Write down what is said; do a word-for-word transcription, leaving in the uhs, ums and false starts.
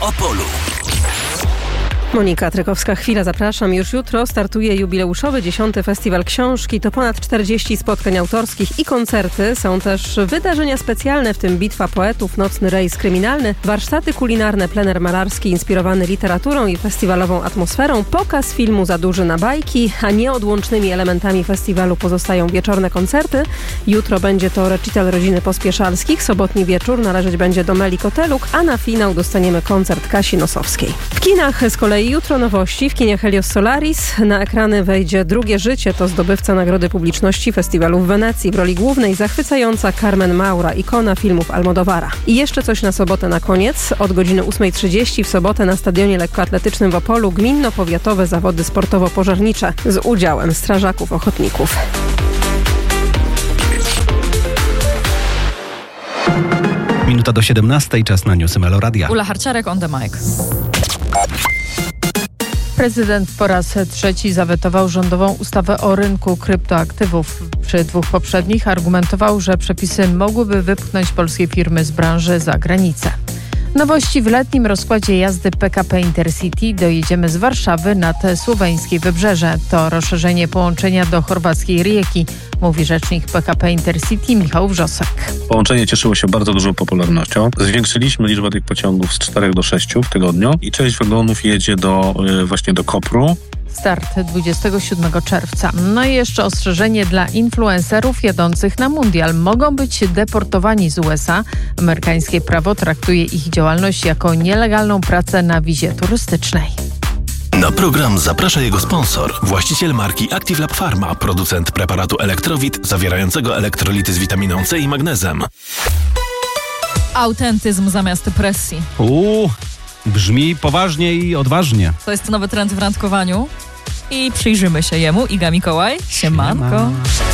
Opolu. Monika Trykowska-Chwila, zapraszam. Już jutro startuje jubileuszowy dziesiąty Festiwal Książki. To ponad czterdzieści spotkań autorskich i koncerty. Są też wydarzenia specjalne, w tym Bitwa Poetów, Nocny Rejs Kryminalny, warsztaty kulinarne, plener malarski inspirowany literaturą i festiwalową atmosferą, pokaz filmu Za duży na bajki, a nieodłącznymi elementami festiwalu pozostają wieczorne koncerty. Jutro będzie to recital rodziny Pospieszalskich, sobotni wieczór należeć będzie do Meli Koteluk, a na finał dostaniemy koncert Kasi Nosowskiej. W kinach z kolei jutro nowości. W kinie Helios Solaris na ekrany wejdzie Drugie życie. To zdobywca Nagrody Publiczności Festiwalu w Wenecji. W roli głównej zachwycająca Carmen Maura, ikona filmów Almodovara. I jeszcze coś na sobotę na koniec. Od godziny ósmej trzydzieści w sobotę na stadionie lekkoatletycznym w Opolu gminno-powiatowe zawody sportowo-pożarnicze z udziałem strażaków ochotników. Minuta do siedemnastej, czas na newsy Melo Radia. Ula Harciarek on the mic. Prezydent po raz trzeci zawetował rządową ustawę o rynku kryptoaktywów. Przy dwóch poprzednich argumentował, że przepisy mogłyby wypchnąć polskie firmy z branży za granicę. Nowości w letnim rozkładzie jazdy P K P Intercity. Dojedziemy z Warszawy nad słoweńskie Wybrzeże. To rozszerzenie połączenia do chorwackiej Rijeki, mówi rzecznik P K P Intercity Michał Wrzosek. Połączenie cieszyło się bardzo dużą popularnością. Zwiększyliśmy liczbę tych pociągów z czterech do sześciu w tygodniu i część wagonów jedzie do właśnie do Kopru. Start dwudziestego siódmego czerwca. No i jeszcze ostrzeżenie dla influencerów jadących na mundial. Mogą być deportowani z U S A. Amerykańskie prawo traktuje ich działalność jako nielegalną pracę na wizie turystycznej. Na program zaprasza jego sponsor, właściciel marki Active Lab Pharma, producent preparatu Elektrowit zawierającego elektrolity z witaminą C i magnezem. Autentyzm zamiast presji. Uuu, brzmi poważnie i odważnie. To jest nowy trend w randkowaniu i przyjrzymy się jemu. Iga Mikołaj, siemanko. Siema.